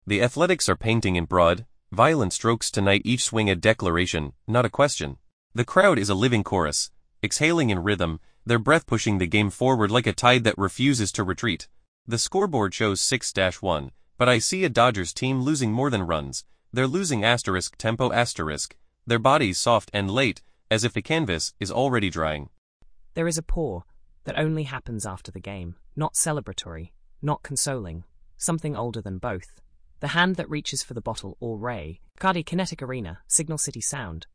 The Athletics are painting in broad, violent strokes tonight, each swing a declaration, not a question. The crowd is a living chorus, exhaling in rhythm, their breath pushing the game forward like a tide that refuses to retreat. The scoreboard shows 6-1, but I see a Dodgers team losing more than runs. They're losing tempo, their bodies soft and late, as if the canvas is already drying. There is a pour that only happens after the game, not celebratory, not consoling, something older than both. The hand that reaches for the bottle or Ray, Cardi Kinetic Arena, Signal City Sound,